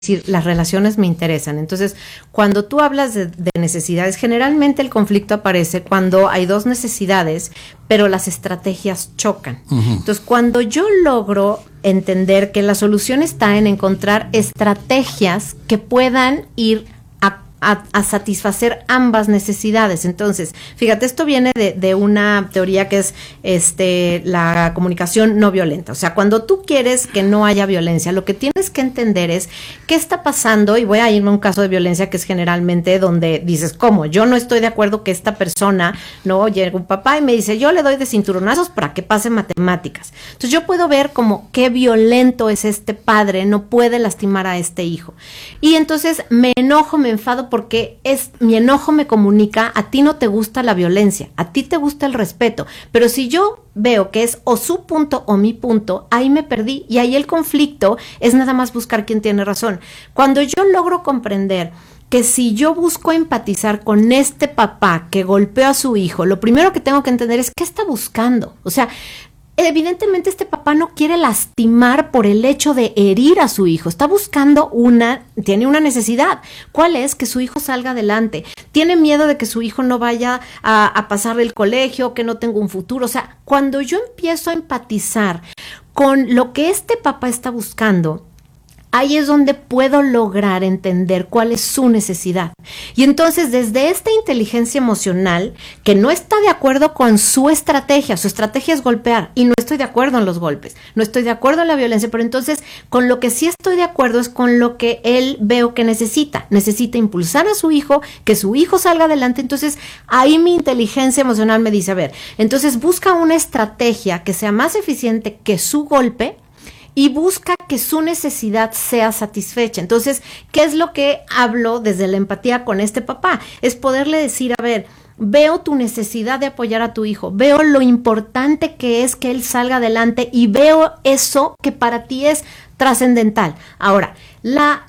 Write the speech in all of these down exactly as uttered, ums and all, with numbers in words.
decir, las relaciones me interesan. Entonces, cuando tú hablas de, de necesidades, generalmente el conflicto aparece cuando hay dos necesidades, pero las estrategias chocan. Uh-huh. Entonces, cuando yo logro entender que la solución está en encontrar estrategias que puedan ir a, a, a satisfacer ambas necesidades. Entonces, fíjate, esto viene de, de una teoría que es este la comunicación no violenta. O sea, cuando tú quieres que no haya violencia, lo que tienes que entender es qué está pasando, y voy a irme a un caso de violencia que es generalmente donde dices, ¿cómo? Yo no estoy de acuerdo que esta persona, no, llega un papá y me dice, yo le doy de cinturonazos para que pase matemáticas. Entonces yo puedo ver como qué violento es este padre, no puede lastimar a este hijo. Y entonces me enojo, me enfado porque es mi enojo me comunica, a ti no te gusta la violencia, a ti te gusta el respeto, pero si yo veo que es o su punto o mi punto, ahí me perdí, y ahí el conflicto es nada más buscar quién tiene razón. Cuando yo logro comprender que si yo busco empatizar con este papá que golpeó a su hijo, lo primero que tengo que entender es qué está buscando. O sea, evidentemente este papá no quiere lastimar por el hecho de herir a su hijo, está buscando una, tiene una necesidad. ¿Cuál es? Que su hijo salga adelante. Tiene miedo de que su hijo no vaya a, a pasar el colegio, que no tenga un futuro. O sea, cuando yo empiezo a empatizar con lo que este papá está buscando, ahí es donde puedo lograr entender cuál es su necesidad. Y entonces, desde esta inteligencia emocional, que no está de acuerdo con su estrategia, su estrategia es golpear, y no estoy de acuerdo en los golpes, no estoy de acuerdo en la violencia, pero entonces, con lo que sí estoy de acuerdo es con lo que él veo que necesita. Necesita impulsar a su hijo, que su hijo salga adelante. Entonces, ahí mi inteligencia emocional me dice, a ver, entonces busca una estrategia que sea más eficiente que su golpe, y busca que su necesidad sea satisfecha. Entonces, ¿qué es lo que hablo desde la empatía con este papá? Es poderle decir, a ver, veo tu necesidad de apoyar a tu hijo, veo lo importante que es que él salga adelante y veo eso que para ti es trascendental. Ahora, la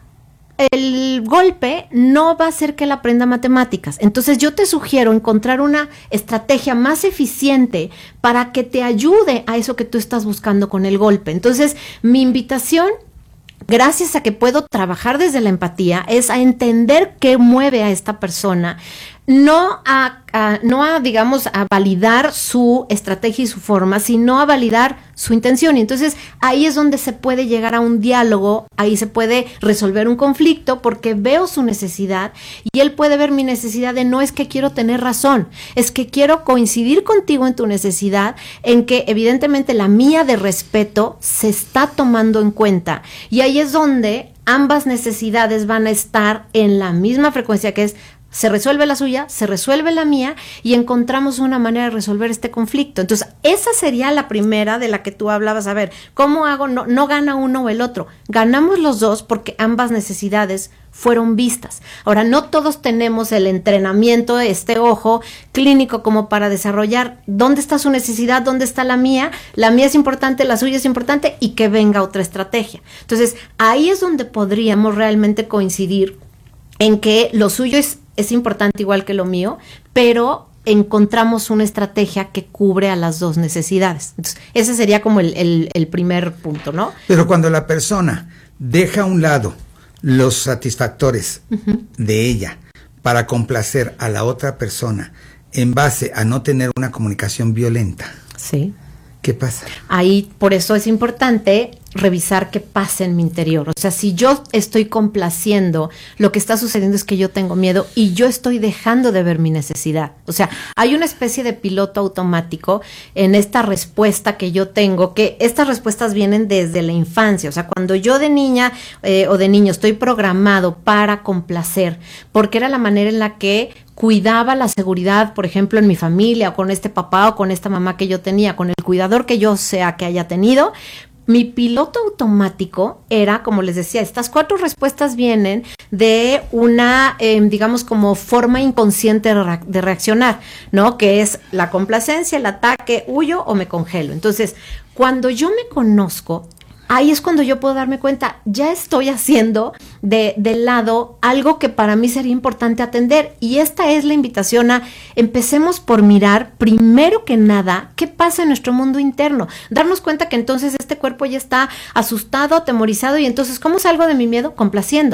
el golpe no va a hacer que él aprenda matemáticas. Entonces yo te sugiero encontrar una estrategia más eficiente para que te ayude a eso que tú estás buscando con el golpe. Entonces mi invitación, gracias a que puedo trabajar desde la empatía, es a entender qué mueve a esta persona, no a, a, no a, digamos, a validar su estrategia y su forma, sino a validar su intención. Y entonces ahí es donde se puede llegar a un diálogo, ahí se puede resolver un conflicto, porque veo su necesidad y él puede ver mi necesidad de no es que quiero tener razón, es que quiero coincidir contigo en tu necesidad, en que evidentemente la mía de respeto se está tomando en cuenta. Y ahí es donde ambas necesidades van a estar en la misma frecuencia, que es se resuelve la suya, se resuelve la mía y encontramos una manera de resolver este conflicto. Entonces, esa sería la primera de la que tú hablabas. A ver, ¿cómo hago? No, no gana uno o el otro. Ganamos los dos porque ambas necesidades fueron vistas. Ahora, no todos tenemos el entrenamiento, este ojo clínico como para desarrollar dónde está su necesidad, dónde está la mía, la mía es importante, la suya es importante y que venga otra estrategia. Entonces, ahí es donde podríamos realmente coincidir en que lo suyo es es importante igual que lo mío, pero encontramos una estrategia que cubre a las dos necesidades. Entonces, ese sería como el, el, el primer punto, ¿no? Pero cuando la persona deja a un lado los satisfactores uh-huh. de ella para complacer a la otra persona en base a no tener una comunicación violenta, sí. ¿qué pasa? Ahí, por eso es importante revisar qué pasa en mi interior. O sea, si yo estoy complaciendo, lo que está sucediendo es que yo tengo miedo y yo estoy dejando de ver mi necesidad. O sea, hay una especie de piloto automático en esta respuesta que yo tengo, que estas respuestas vienen desde la infancia. O sea, cuando yo de niña eh, o de niño estoy programado para complacer, porque era la manera en la que cuidaba la seguridad, por ejemplo, en mi familia, o con este papá o con esta mamá que yo tenía, con el cuidador que yo sea que haya tenido, mi piloto automático era, como les decía, estas cuatro respuestas vienen de una, eh, digamos, como forma inconsciente de, re- de reaccionar, ¿no? Que es la complacencia, el ataque, huyo o me congelo. Entonces, cuando yo me conozco, ahí es cuando yo puedo darme cuenta, ya estoy haciendo de, de lado algo que para mí sería importante atender. Y esta es la invitación a empecemos por mirar primero que nada qué pasa en nuestro mundo interno. Darnos cuenta que entonces este cuerpo ya está asustado, atemorizado, y entonces ¿cómo salgo de mi miedo? Complaciendo.